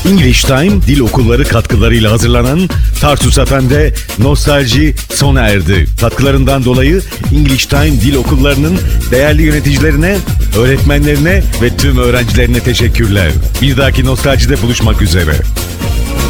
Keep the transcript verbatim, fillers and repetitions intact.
English Time Dil Okulları katkılarıyla hazırlanan Tarsus F M'de nostalji sona erdi. Katkılarından dolayı English Time Dil Okulları'nın değerli yöneticilerine, öğretmenlerine ve tüm öğrencilerine teşekkürler. Bir dahaki nostaljide buluşmak üzere.